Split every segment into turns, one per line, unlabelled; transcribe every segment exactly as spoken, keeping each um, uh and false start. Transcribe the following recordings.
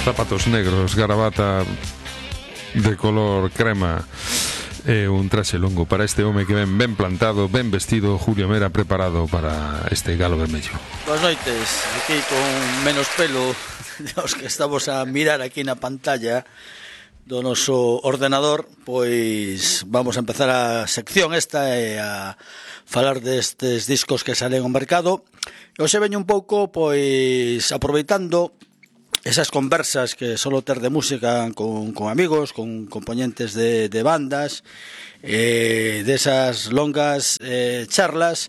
zapatos negros, gravata de color crema e un traxe longo para este home que ven ben plantado, ben vestido, Julio Mera, preparado para este galo vermello.
Boas noites, aquí con menos pelo dos que estamos a mirar aquí na pantalla do noso ordenador, pois vamos a empezar a sección esta e a falar destes discos que salen ao mercado. E hoxe veño un pouco, pois, aproveitando esas conversas que solo ter de música con, con amigos, con componentes de, de bandas, eh, desas longas eh, charlas,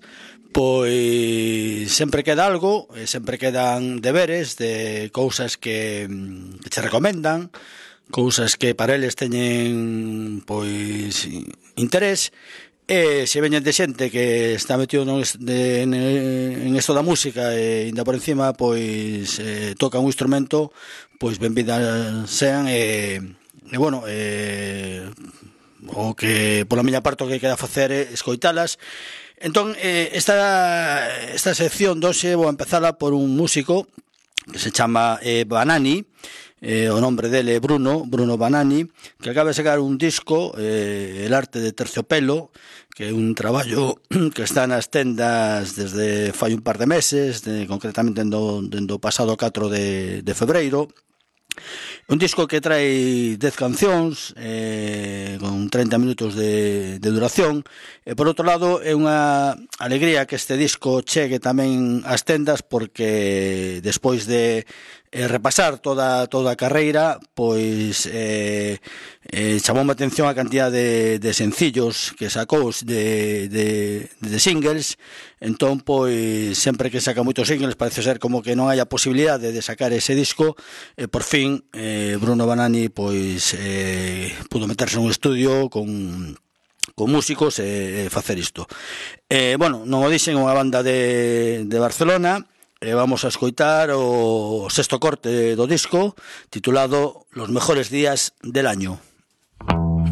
pois sempre queda algo, eh, sempre quedan deberes de cousas que, que che recomendan, cousas que para eles teñen pois interés. E se veñen de xente que está metido no, de, en isto da música e ainda por encima pois eh, toca un instrumento, pois benvidas sean e, e bueno, e, o que pola miña parte o que queda facer é escoitalas. Entón, eh, esta, esta sección doxe vou empezala por un músico que se chama eh, Banani. Eh, o nombre dele é Bruno, Bruno Banani, que acaba de sacar un disco, eh, El arte de terciopelo, que é un traballo que está nas tendas desde fai un par de meses, de, concretamente dendo, dendo pasado catro de, de febreiro. Un disco que trae dez cancións, eh, con treinta minutos de, de duración. E por outro lado é unha alegría que este disco chegue tamén ás tendas, porque despois de eh, repasar toda toda a carreira, pois eh, eh, chamou a atención a cantidad de, de sencillos que sacou, de, de, de singles. Entón, pois, sempre que saca moitos singles parece ser como que non hai a posibilidade de sacar ese disco, e por fin eh, Bruno Banani pois eh, pudo meterse nun estudio con con músicos e eh, facer isto. Eh, bueno, non o dixen, unha banda de, de Barcelona. E vamos a escoitar o sexto corte do disco, titulado Los mejores días del año.